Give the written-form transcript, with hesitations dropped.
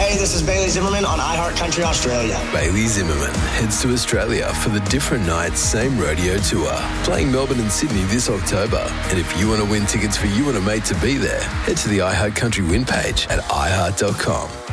Hey, this is Bailey Zimmerman on iHeart Country Australia. Bailey Zimmerman heads to Australia for the Different Nights Same Radio Tour, playing Melbourne and Sydney this October. And if you want to win tickets for you and a mate to be there, head to the iHeart Country Win page at iHeart.com.